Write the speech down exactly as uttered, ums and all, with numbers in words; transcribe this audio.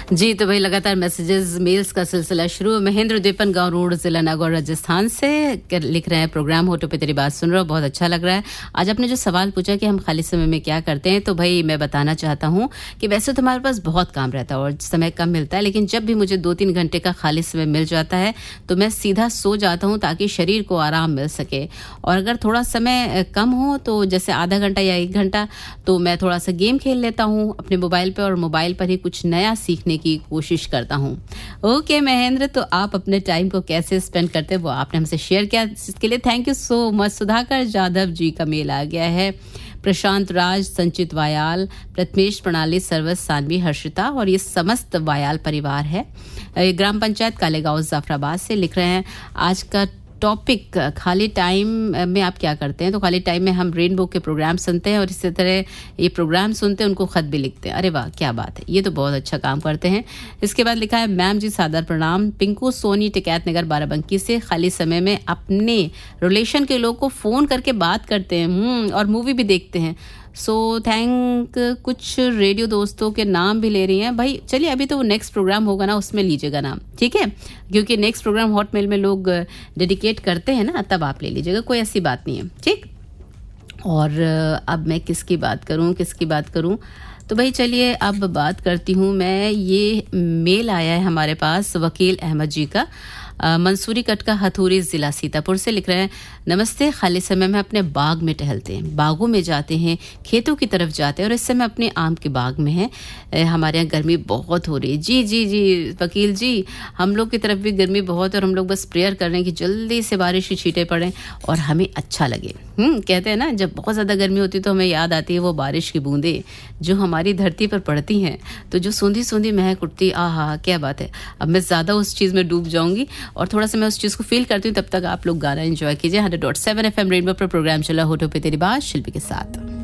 जी, तो भाई लगातार मैसेजेस मेल्स का सिलसिला शुरू। महेंद्र द्वीपन गांव रोड जिला नागौर राजस्थान से लिख रहे हैं, प्रोग्राम होटो पे तेरी बात सुन रहा हूँ, बहुत अच्छा लग रहा है। आज आपने जो सवाल पूछा कि हम खाली समय में क्या करते हैं, तो भाई मैं बताना चाहता हूँ कि वैसे तो हमारे पास बहुत काम रहता है और समय कम मिलता है, लेकिन जब भी मुझे दो तीन घंटे का खाली समय मिल जाता है तो मैं सीधा सो जाता हूँ ताकि शरीर को आराम मिल सके। और अगर थोड़ा समय कम हो तो जैसे आधा घंटा या एक घंटा तो मैं थोड़ा सा गेम खेल लेता हूँ अपने मोबाइल पे और मोबाइल पर ही कुछ नया सीखने की कोशिश करता हूँ। ओके महेंद्र, तो आप अपने टाइम को कैसे स्पेंड करते हैं वो आपने हमसे शेयर किया, इसके लिए thank you so much. Sudhakar Jadhav जी का मेल आ गया है। प्रशांत राज, संचित वायाल, प्रथमेश प्रणाली, सर्वस, सानवी, हर्षिता और ये समस्त वायाल परिवार है। ग्राम पंचायत कालेगांव जाफराबाद से लिख रहे हैं, आज का टॉपिक खाली टाइम में आप क्या करते हैं। तो खाली टाइम में हम रेनबो के प्रोग्राम सुनते हैं और इसी तरह ये प्रोग्राम सुनते हैं, उनको खत भी लिखते हैं। अरे वाह, क्या बात है, ये तो बहुत अच्छा काम करते हैं। इसके बाद लिखा है, मैम जी सादर प्रणाम, पिंकू सोनी टिकैत नगर बाराबंकी से। खाली समय में अपने रिलेशन के लोग को फ़ोन करके बात करते हैं और मूवी भी देखते हैं। सो थैंक कुछ रेडियो दोस्तों के नाम भी ले रही हैं भाई। चलिए, अभी तो नेक्स्ट प्रोग्राम होगा ना, उसमें लीजिएगा नाम, ठीक है, क्योंकि नेक्स्ट प्रोग्राम हॉटमेल में लोग डेडिकेट करते हैं ना, तब आप ले लीजिएगा, कोई ऐसी बात नहीं है, ठीक। और अब मैं किसकी बात करूं किसकी बात करूं तो भाई चलिए अब बात करती हूं मैं। ये मेल आया है हमारे पास वकील अहमद जी का, मंसूरी कटका हथूरी जिला सीतापुर से लिख रहे हैं, नमस्ते। खाली समय में अपने बाग में टहलते हैं, बागों में जाते हैं, खेतों की तरफ जाते हैं और इस समय अपने आम के बाग में हैं। हमारे यहाँ गर्मी बहुत हो रही है। जी जी जी वकील जी, हम लोग की तरफ भी गर्मी बहुत है और हम लोग बस प्रेयर कर रहे हैं कि जल्दी से बारिश की छींटें पड़ें और हमें अच्छा लगे। हम्म कहते हैं ना, जब बहुत ज़्यादा गर्मी होती है तो हमें याद आती है वो बारिश की बूंदें जो हमारी धरती पर पड़ती हैं, तो जो सूंधी सूंधी महक उठती, आ हा क्या बात है। अब मैं ज़्यादा उस चीज़ में डूब जाऊंगी और थोड़ा सा मैं उस चीज़ को फील करती हूँ, तब तक आप लोग गाना एंजॉय कीजिए। Hundred dot seven F M rainbow पर प्रोग्राम चला होठों पे तेरी बात शिल्पी के साथ।